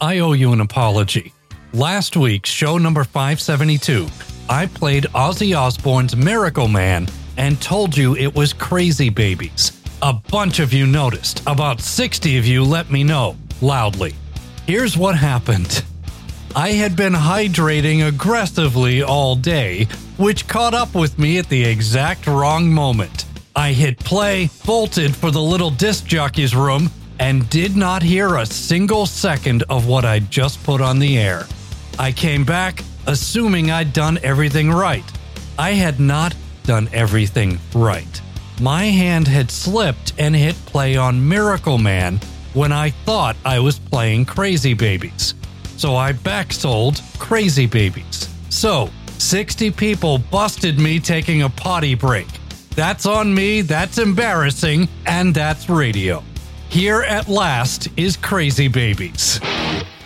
I owe you an apology. Last week, show number 572, I played Ozzy Osbourne's Miracle Man and told you it was Crazy Babies. A bunch of you noticed. About 60 of you let me know, loudly. Here's what happened. I had been hydrating aggressively all day, which caught up with me at the exact wrong moment. I hit play, bolted for the little disc jockey's room, and did not hear a single second of what I'd just put on the air. I came back, assuming I'd done everything right. I had not done everything right. My hand had slipped and hit play on Miracle Man when I thought I was playing Crazy Babies. So I backsold Crazy Babies. So, 60 people busted me taking a potty break. That's on me, that's embarrassing, and that's radio. Here at last is Crazy Babies.